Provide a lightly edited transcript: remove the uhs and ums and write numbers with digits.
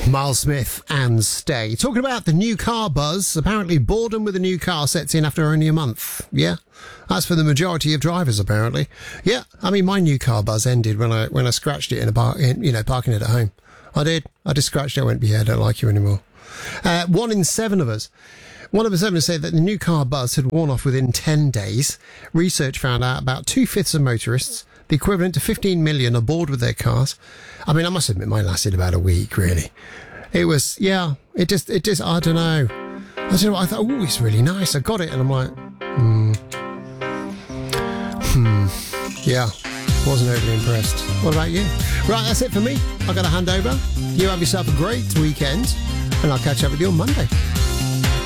Miles Smith and Stay. Talking about the new car buzz. Apparently boredom with a new car sets in after only a month. Yeah. That's for the majority of drivers, apparently. Yeah. I mean, my new car buzz ended when I scratched it parking it at home. I did. I just scratched it. I went, yeah, I don't like you anymore. 1 in 7 of us. 1 in 7 said that the new car buzz had worn off within 10 days. Research found out about 2/5 of motorists, the equivalent to 15 million, are bored with their cars. I mean, I must admit, mine lasted about a week, really. It was, yeah, it just, I don't know. I thought, oh, it's really nice. I got it. And I'm like, yeah, wasn't overly impressed. What about you? Right, that's it for me. I've got to hand over. You have yourself a great weekend, and I'll catch up with you on Monday.